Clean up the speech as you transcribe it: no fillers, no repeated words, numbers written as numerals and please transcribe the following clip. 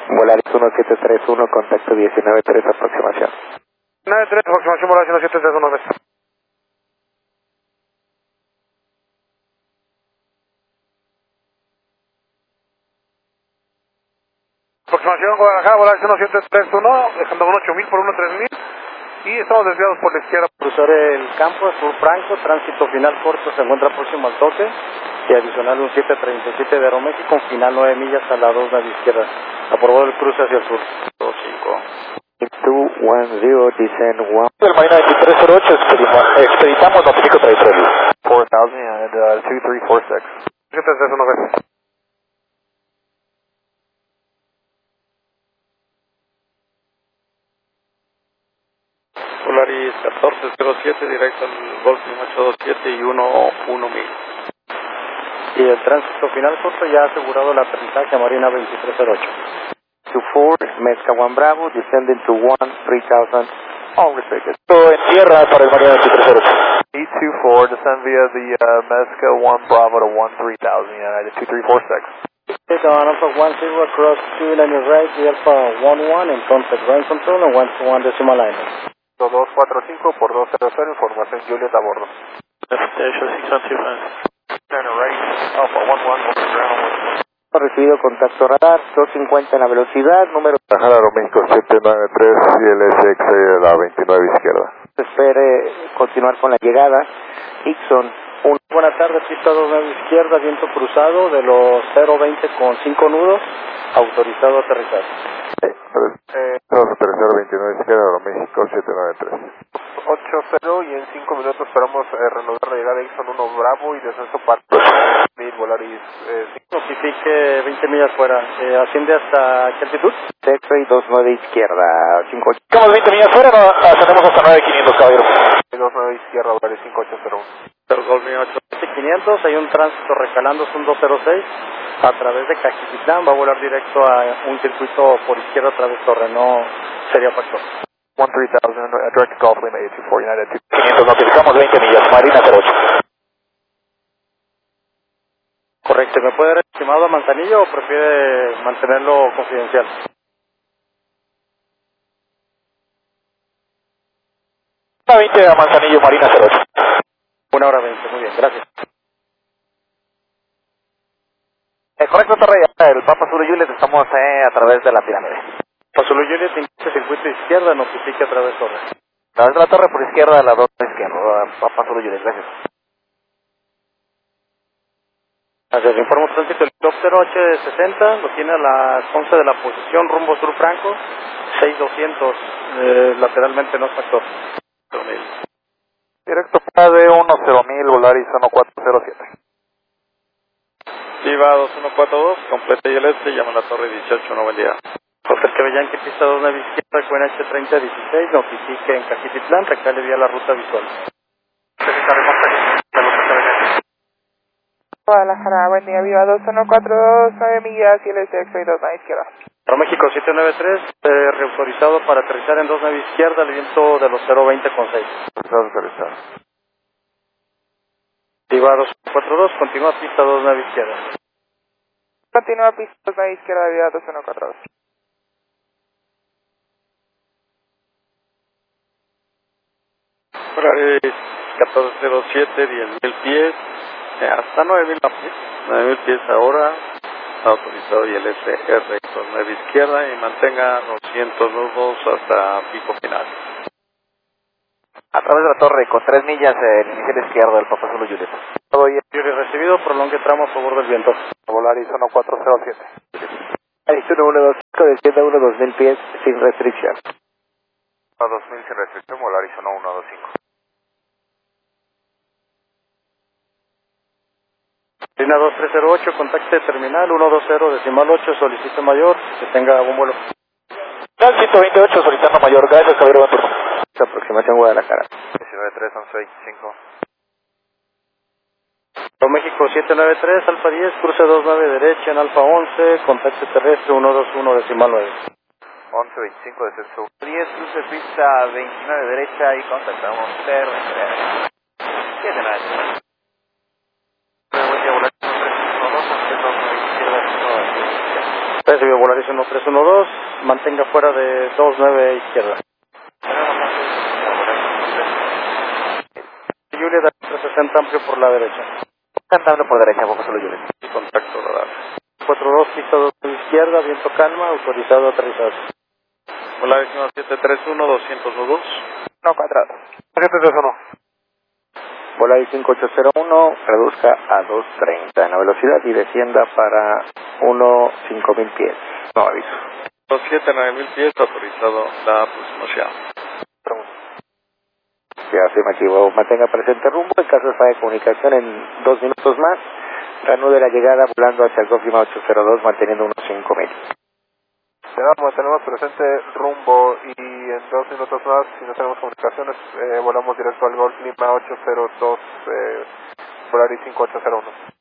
Volaris 1731, contacto 19-3, aproximación. 9-3, aproximación Volaris 1731. Aproximación Guadalajara, Volaris 1731, dejando 8000 por 3000 y estamos desviados por la izquierda. Cruzar el campo, sur franco, tránsito final corto, se encuentra próximo al toque y adicional un 737 de Aeroméxico, un final 9 millas a la 2 a la izquierda. Aprobado el cruce hacia el sur. 25. 210, descend 1. El Marina 2308, expeditamos, notifico trayectoria. 4000 and 2346. 1731. Volaris 1407, directo al Golf 827 y 1000. Y el tránsito final corto ya ha asegurado el aterrizaje a Marina 2308. 24, Mezca 1 Bravo, descending to 3000, all restricted. En tierra para el Marina 2308. 824, descend via the Mezca 1 Bravo to 13,000, United 2346. On Alpha 10 across 2 on your right, the Alpha 11 in contact ground control and 121 decimal line. 245 por 200, información Juliet a bordo. Recibido contacto radar, 250 en la velocidad, número... Guadalajara, Aeroméxico 793 y el SX de la 29 izquierda. Espere continuar con la llegada. Ixon 1. Buenas tardes, pista 29 izquierda, viento cruzado de los 020 con 5 nudos, autorizado a aterrizar. Vamos a aterrizar 29 izquierda, Aeroméxico 793. 80 y en 5 minutos esperamos reanudar la llegada de Ixon 1 Bravo y descenso para 1000 Volaris 5. Notifique 20 millas fuera. ¿Asciende hasta qué altitud? X-Ray 29 izquierda, 5. Estamos 20 millas fuera, ascendemos hasta 9500, caballero. 29 izquierda, Volaris 5801. Golf 8500, hay un tránsito recalando, es un 206, a través de Cajiquitlán, va a volar directo a un circuito por izquierda a través de Torre, no sería factor. 13,000, direct Golf Lima 824, United 500, notificamos 20 millas, Marina 08. Correcto, ¿me puede dar estimado a Manzanillo o prefiere mantenerlo confidencial? Una 20 a Manzanillo, Marina 08. 1 hora 20, muy bien, gracias. Correcto, Torre, el Papa Zulu Juliet, estamos a través de la pirámide. Zulu Juliet, inicia circuito izquierda, notifique a través de Torre. A través de la torre por izquierda, la 2 izquierda, Papa Zulu Juliet, gracias. Gracias, informo tránsito helicóptero H60, lo tiene a las 11 de la posición, rumbo sur franco, 6200, lateralmente no es factor. Directo para de 10,000 Volaris 1407. Viva 2142, completa y el este, llama a la torre 18, buen día. Hotel Cabellán, que pista 2 nave izquierda, con H3016, notifique en Cajiquitlán, recale vía la ruta visual. Guadalajara, buen día, viva 2142, 9 millas y el SX 2 a izquierda. Aeroméxico 793, reautorizado para aterrizar en 2 nave izquierda, el viento de los 020 con 6. Autorizado. Viva 242, continúa pista 2 nave izquierda. Continúa pista 2 a izquierda, viva 2142. Volaris 1407, 10.000 pies, hasta 9.000 pies, 9.000 pies ahora, autorizado y el SR con 9 izquierda y mantenga 200 nudos hasta pico final. A través de la torre, con 3 millas, el inicial izquierdo del Papa Zulu Juliet. Todo Yuri recibido, prolongue tramo a favor del viento. Volaris 1407. Edición 125, descienda 2000 pies, sin restricción. A 2000 sin restricción, Volaris 1125. Línea 2308, contacte terminal 120 decimal 8, solicite mayor, que tenga un vuelo. 128, solicitando mayor, gracias, caballero. Aproximación Guadalajara. 1931125. México 793, Alfa 10, cruce 29 derecha en Alfa 11, contacto terrestre 121 decimal 9. 1125 descenso 10, cruce pista 29 derecha y contactamos terrestre. 79. Recibido Volaris 1312, mantenga fuera de 29 izquierda. Juliet, 360 amplio por la derecha. Cantando por derecha, bajo solo Juliet. Contacto radar. 42, pista 2 izquierda, viento calma, autorizado aterrizar. Volaris 731, 202. 142. 731. Volaris 5801, reduzca a 230 en la velocidad y descienda para 15000 pies. No aviso. 27, 9000 pies, autorizado la aproximación. Ya se me equivocó. Mantenga presente rumbo. En caso de falla de comunicación, en 2 minutos más, reanude la llegada volando hacia el Golf Lima 802, manteniendo unos 5000. Tenemos presente rumbo y en 2 minutos más, si no tenemos comunicaciones, volamos directo al Golf Lima 802, Volaris 5801.